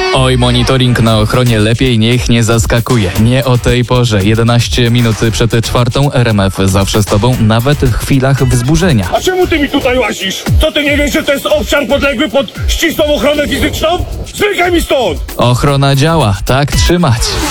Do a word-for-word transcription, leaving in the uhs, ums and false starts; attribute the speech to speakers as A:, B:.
A: Oj, monitoring na ochronie lepiej niech nie zaskakuje. Nie o tej porze. jedenaście minut przed czwartą R M F zawsze z tobą, nawet w chwilach wzburzenia.
B: A czemu ty mi tutaj łazisz? Co ty nie wiesz, że to jest obszar podległy pod ścisłą ochronę fizyczną? Zmykaj mi stąd!
A: Ochrona działa, tak trzymać.